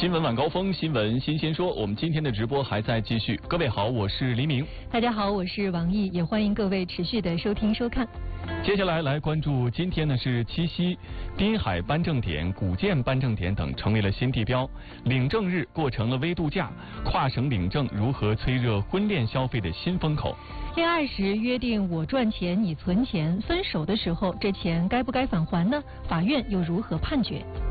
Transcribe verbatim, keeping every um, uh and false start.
新闻晚高峰，新闻新鲜说，我们今天的直播还在继续。各位好，我是黎明。 大家好，我是王毅，也欢迎各位持续的收听收看。 接下来来关注今天呢是七夕，滨海颁证点、古建颁证点等成为了新地标，领证日过成了微度假，跨省领证如何催热婚恋消费的新风口。 恋爱时约定我赚钱你存钱，分手的时候这钱该不该返还呢？法院又如何判决？